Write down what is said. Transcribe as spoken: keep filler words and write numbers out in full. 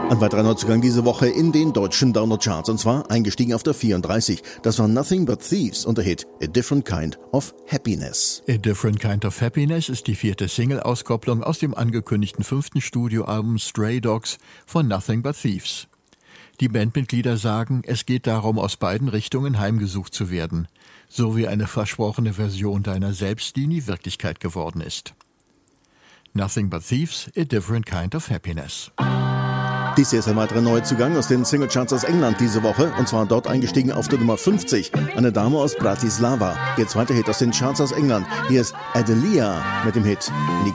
Ein weiterer Neuzugang diese Woche in den deutschen Download-Charts, und zwar eingestiegen auf der vierunddreißig. Das war Nothing But Thieves und der Hit A Different Kind of Happiness. A Different Kind of Happiness ist die vierte Single-Auskopplung aus dem angekündigten fünften Studioalbum Stray Dogs von Nothing But Thieves. Die Bandmitglieder sagen, es geht darum, aus beiden Richtungen heimgesucht zu werden, so wie eine versprochene Version deiner selbst, die nie Wirklichkeit geworden ist. Nothing But Thieves, A Different Kind of Happiness. Dies hier ist ein weiterer Neuzugang aus den Singlecharts aus England diese Woche, und zwar dort eingestiegen auf der Nummer fünfzig. Eine Dame aus Bratislava. Ihr zweiter Hit aus den Charts aus England. Hier ist Adelia mit dem Hit